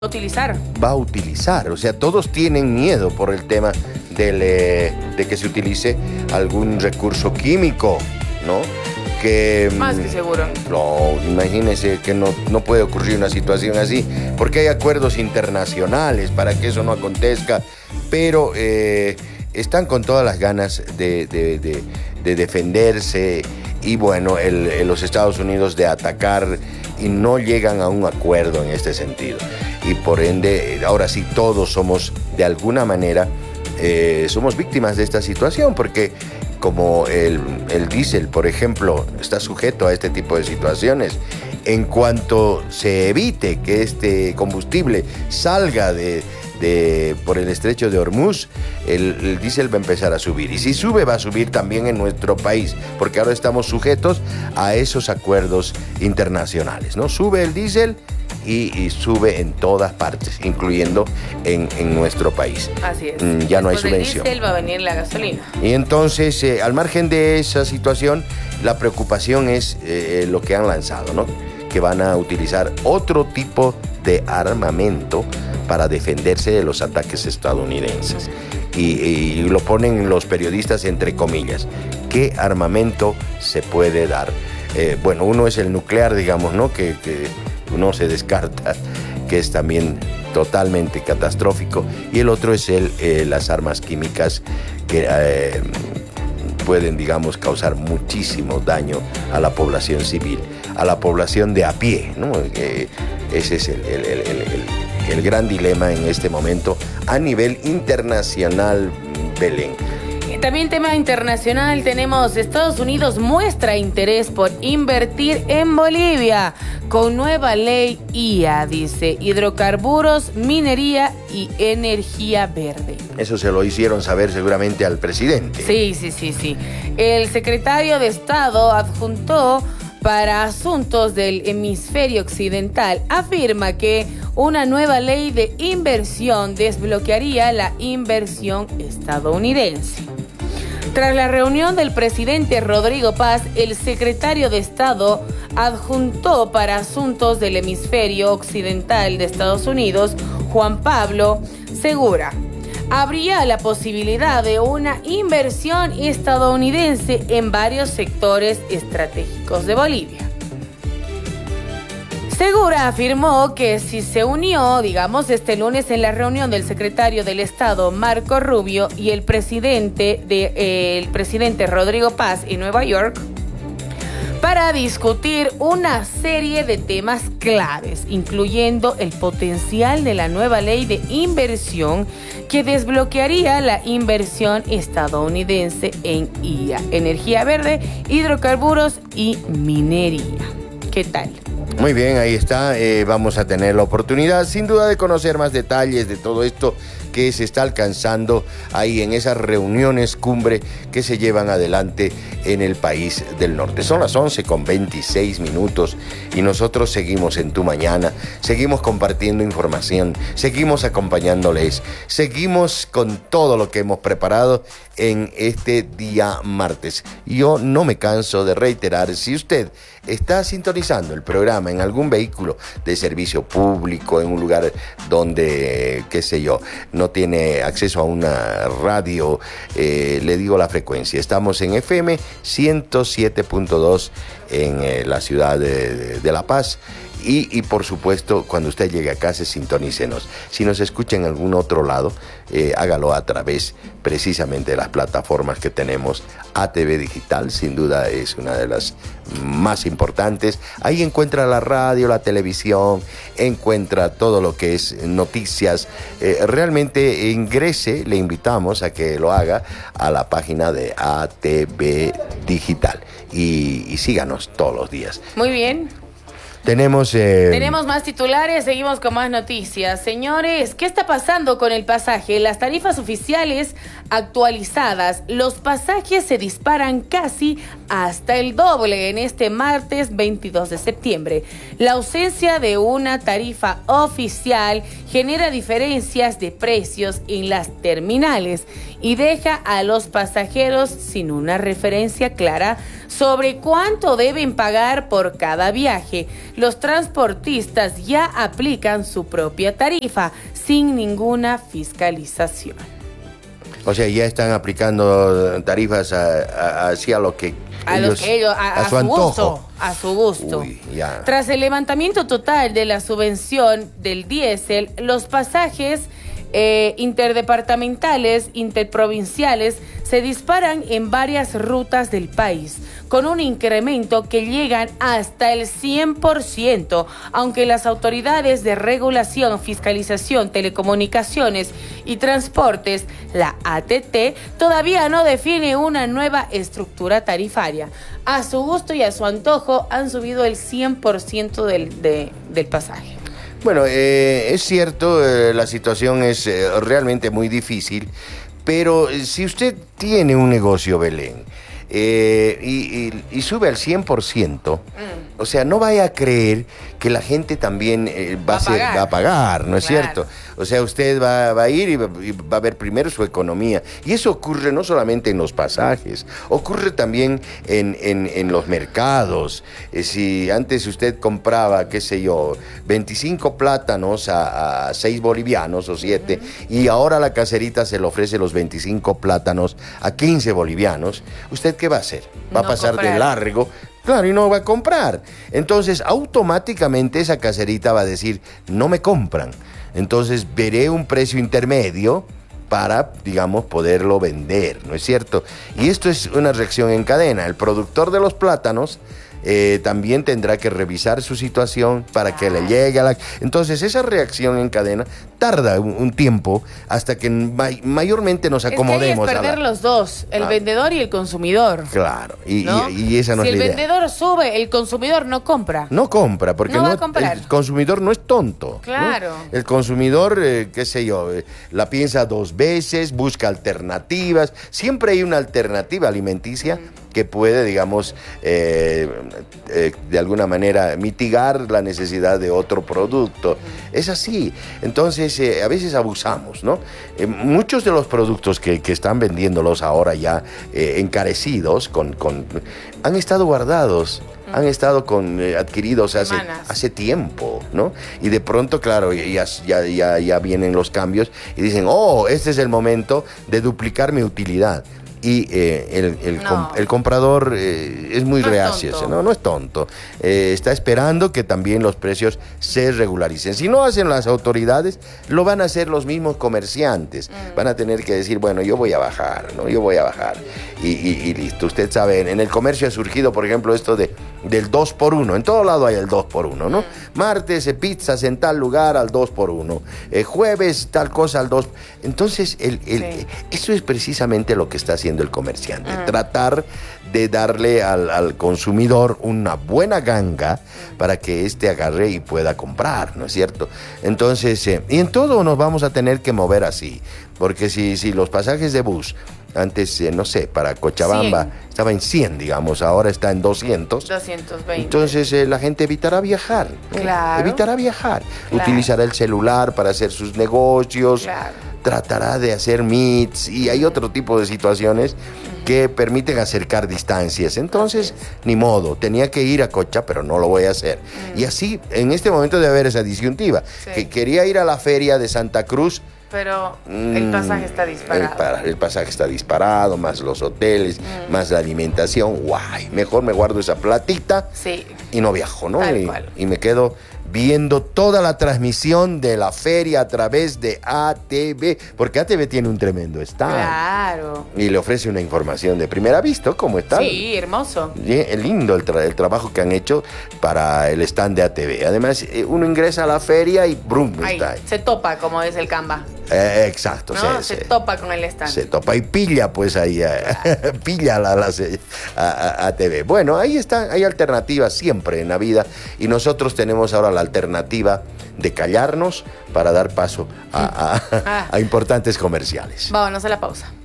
utilizar. Va a utilizar, o sea, todos tienen miedo por el tema de que se utilice algún recurso químico, ¿no? Más que seguro. No, imagínense que no puede ocurrir una situación así, porque hay acuerdos internacionales para que eso no acontezca, pero están con todas las ganas de defenderse y bueno, los Estados Unidos de atacar y no llegan a un acuerdo en este sentido. Y por ende, ahora sí todos somos de alguna manera, somos víctimas de esta situación, porque como el diésel, por ejemplo, está sujeto a este tipo de situaciones. En cuanto se evite que este combustible salga por el estrecho de Hormuz, el diésel va a empezar a subir. Y si sube, va a subir también en nuestro país, porque ahora estamos sujetos a esos acuerdos internacionales, ¿no? Sube el diésel y sube en todas partes, incluyendo en nuestro país. Así es. Ya no hay subvención. Del diésel va a venir la gasolina. Y entonces, al margen de esa situación, la preocupación es lo que han lanzado, ¿no? Que van a utilizar otro tipo de armamento para defenderse de los ataques estadounidenses. Y lo ponen los periodistas entre comillas. ¿Qué armamento se puede dar? Bueno, uno es el nuclear, digamos, ¿no? Que no se descarta, que es también totalmente catastrófico, y el otro es las armas químicas que pueden, digamos, causar muchísimo daño a la población civil, a la población de a pie, ¿no? Ese es el gran dilema en este momento a nivel internacional, Belén. También tema internacional, tenemos Estados Unidos muestra interés por invertir en Bolivia con nueva ley IA, dice, hidrocarburos, minería y energía verde. Eso se lo hicieron saber seguramente al presidente. Sí. El secretario de Estado adjunto para asuntos del hemisferio occidental afirma que una nueva ley de inversión desbloquearía la inversión estadounidense. Tras la reunión del presidente Rodrigo Paz, el secretario de Estado adjunto para asuntos del hemisferio occidental de Estados Unidos, Juan Pablo Segura, habría la posibilidad de una inversión estadounidense en varios sectores estratégicos de Bolivia. Segura afirmó que si se unió, este lunes en la reunión del secretario del Estado, Marco Rubio, y el presidente Rodrigo Paz en Nueva York, para discutir una serie de temas claves, incluyendo el potencial de la nueva ley de inversión que desbloquearía la inversión estadounidense en IA, energía verde, hidrocarburos y minería. ¿Qué tal? Muy bien, ahí está. Vamos a tener la oportunidad, sin duda, de conocer más detalles de todo esto que se está alcanzando ahí en esas reuniones cumbre que se llevan adelante en el país del norte. Son las 11:26 y nosotros seguimos en Tu Mañana, seguimos compartiendo información, seguimos acompañándoles, seguimos con todo lo que hemos preparado en este día martes. Yo no me canso de reiterar, si usted está sintonizando el programa en algún vehículo de servicio público, en un lugar donde, no tiene acceso a una radio, le digo la frecuencia. Estamos en FM 107.2 en la ciudad de La Paz. Y por supuesto, cuando usted llegue a casa, sintonícenos. Si nos escucha en algún otro lado, hágalo a través precisamente de las plataformas que tenemos. ATV Digital, sin duda, es una de las más importantes. Ahí encuentra la radio, la televisión, encuentra todo lo que es noticias. Realmente ingrese, le invitamos a que lo haga a la página de ATV Digital. Y síganos todos los días. Muy bien. Tenemos más titulares, seguimos con más noticias. Señores, ¿qué está pasando con el pasaje? Las tarifas oficiales actualizadas, los pasajes se disparan casi hasta el doble en este martes 22 de septiembre. La ausencia de una tarifa oficial genera diferencias de precios en las terminales y deja a los pasajeros sin una referencia clara sobre cuánto deben pagar por cada viaje. Los transportistas ya aplican su propia tarifa sin ninguna fiscalización. O sea, ya están aplicando tarifas hacia lo que a su antojo. A su gusto. Uy, ya. Tras el levantamiento total de la subvención del diésel, los pasajes interdepartamentales, interprovinciales, se disparan en varias rutas del país, con un incremento que llegan hasta el 100%, aunque las autoridades de regulación, fiscalización, telecomunicaciones y transportes, la ATT, todavía no define una nueva estructura tarifaria. A su gusto y a su antojo han subido el 100% del pasaje. Bueno, es cierto, la situación es realmente muy difícil, pero si usted tiene un negocio, Belén, y sube al 100%, o sea, no vaya a creer que la gente también va a pagar, ¿no es cierto? O sea, usted va a ir y va a ver primero su economía. Y eso ocurre no solamente en los pasajes, ocurre también en los mercados. Si antes usted compraba, qué sé yo, 25 plátanos a 6 bolivianos o 7, y ahora la caserita se le ofrece los 25 plátanos a 15 bolivianos, ¿usted qué va a hacer? Va a pasar de largo. Claro, y no va a comprar. Entonces, automáticamente esa caserita va a decir, no me compran. Entonces, veré un precio intermedio para, digamos, poderlo vender, ¿no es cierto? Y esto es una reacción en cadena. El productor de los plátanos también tendrá que revisar su situación para que le llegue a la... Entonces, esa reacción en cadena tarda un tiempo hasta que mayormente nos acomodemos. Es perder los dos, el vendedor y el consumidor. Claro, ¿no? y esa no es la idea. Si el vendedor sube, el consumidor no compra. No compra, porque no va a comprar. El consumidor no es tonto. Claro. ¿no? El consumidor, qué sé yo, la piensa 2 veces, busca alternativas. Siempre hay una alternativa alimenticia que puede, digamos, de alguna manera mitigar la necesidad de otro producto. Es así. Entonces, a veces abusamos, ¿no? Muchos de los productos que están vendiéndolos ahora ya encarecidos, han estado guardados. Han estado adquiridos hace tiempo, ¿no? Y de pronto, claro, ya vienen los cambios y dicen, oh, este es el momento de duplicar mi utilidad. Y el comprador es muy reacio, no es tonto. Está esperando que también los precios se regularicen. Si no hacen las autoridades, lo van a hacer los mismos comerciantes. Van a tener que decir, bueno, yo voy a bajar, ¿no? Yo voy a bajar. Y listo. Usted sabe, en el comercio ha surgido, por ejemplo, esto del 2x1. En todo lado hay el 2x1, ¿no? Martes, pizzas en tal lugar al 2x1. Jueves, tal cosa al 2. Entonces, eso es precisamente lo que está haciendo el comerciante, tratar de darle al consumidor una buena ganga para que éste agarre y pueda comprar, ¿no es cierto? Entonces, y en todo nos vamos a tener que mover así, porque si los pasajes de bus antes, no sé, para Cochabamba 100. Estaba en 100, digamos, ahora está en 200. 220. Entonces la gente evitará viajar, ¿no? Claro. Evitará viajar, claro. Utilizará el celular para hacer sus negocios, claro. Tratará de hacer meets y hay otro tipo de situaciones que permiten acercar distancias. Entonces, ni modo, tenía que ir a Cocha, pero no lo voy a hacer. Y así, en este momento debe haber esa disyuntiva, que quería ir a la feria de Santa Cruz, pero el pasaje está disparado. El pasaje está disparado, más los hoteles, más la alimentación. Guay, mejor me guardo esa platita y no viajo, ¿no? Y me quedo viendo toda la transmisión de la feria a través de ATV, porque ATV tiene un tremendo stand. Claro. Y le ofrece una información de primera vista, ¿cómo está? Sí, hermoso. Es lindo el trabajo que han hecho para el stand de ATV. Además, uno ingresa a la feria y ¡brum! Está ahí. Se topa, como es el Canva. Exacto. ¿No? Se topa con el stand. Se topa y pilla, pues ahí, pilla a ATV. Bueno, ahí está, hay alternativas siempre en la vida y nosotros tenemos ahora la alternativa de callarnos para dar paso a importantes comerciales. Vámonos a la pausa.